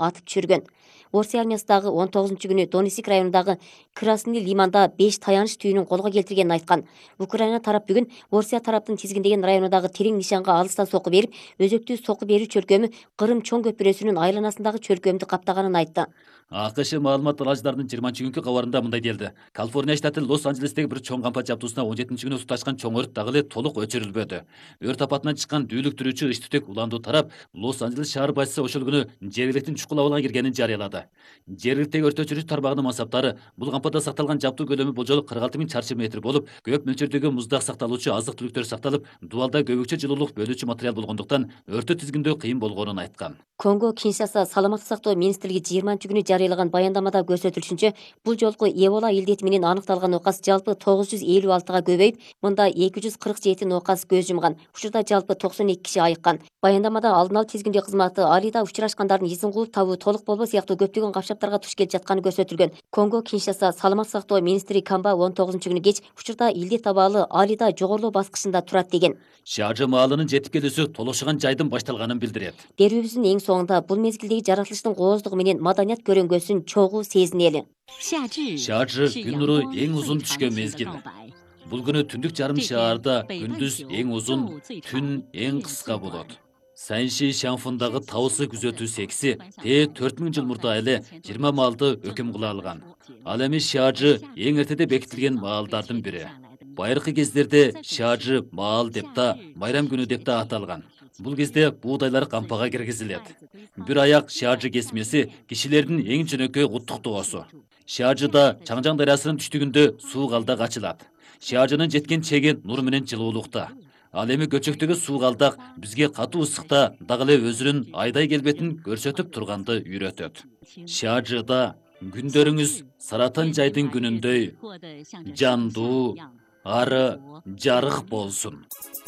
атып түшүргөн. Орусия армиясындагы 19-күнү Донецк районундагы Красный Лиманда 5 таяныч түйүнүн колго келтиргенин айткан. Украина тарап бүгүн Орусия тараптын тизгиндеген районундагы терең нишанга алыстан сокку берип, өзөктүү сокку берүү чөлкөмү Кырым чоң көпүрөсүнүн айланасындагы чөлкөмдү каптаганын айтты. АКШ маалымат алаждарынын 20-күнкү кабарында мындай делди. Калифорния штаты Лос-Анджелестеги бир чоң кампа жабдуусуна 17-күнү туташкан чоң өрт дагы эле толук өчүрүлбөдү. Өрт апатынан чыккан дүүлүктүрүүчү ич-түтүк уландуу тарап Лос-Анджелес шаар башчысы ошол күнү жергиликтин чукул абалына киргенин жарыялады. Жергиликтеги өрт өчүрүүчү тармагынын мансаптары бул кампада сакталган жабдуу көлөмү болжол 46 000 чарчы метр болуп, көп мөлчөрдөгү муздак сакталуучу азык-түлүктөр сакталып, дубалда көбүкчө жылуулук бөлүүчү материал болгондуктан өрттү тизгиндөө кыйын болгонун айткан. Конго Киншаса саламаттык сактоо министрлиги 20-күнү жарыялаган баяндамада көрсөтүлүшүнчө, бул жолку Эбола илдети менен аныкталган нокас жалпы 956га көбөйүп, мында 247 нокас көз жумган. Учурда жалпы 92 киши айыккан. Баяндамада алдын алуу тизгиндөө кызматы Алида учурашкандардын изин кууп табуу толук болбоо сыяктуу көптөгөн капчаптарга туш келип жатканы көрсөтүлгөн. Конго Киншаса саламаттык сактоо министри Камба 19-күнү кеч учурда илдет абалы Алида жогорулоо баскычында турат деген. Шааржы маалынын жетип келүүсү толушуган жайдын башталганын билдирет. Берүүбүздүн эң соңунда бул мезгилдеги жаратылыштын кооздугу менен маданият көрөнгөсүн чогуу сезинели. Шааржы күн нуру эң узун түшкөн мезгил. Бул күнү түндүк жарым шаарда күндүз эң узун, түн эң кыска болот. Сайнши Шанфундагы Таусы күзөтүү секси 4000 жыл мурда эле 20 маалды өкүм кыла алган. Ал эми Шааржы эң эртеде бекитилген маалдардын бири. Байыркы кездерде Шааржы маал деп да, байрам күнү деп да аталган. Бул кезде буудайлар кампага киргизилет. Бир аяк Шааржы кесмеси кишилердин эң жөнөкөй куттуктоосу. Шааржыда Чаңжаң дарыясынын түштүгүндө суу калдак ачылат. Шааржынын жеткен чеги нур менен жылуулукта. Ал эми көчөктөгү суу калдак бизге катуу ысыкта дагы эле өзүнүн айдай келбетин көрсөтүп турганды үйрөтөт. Шааржыда күндөрүңүз Саратан жайдын күнүндөй жандуу, ары жарык болсун.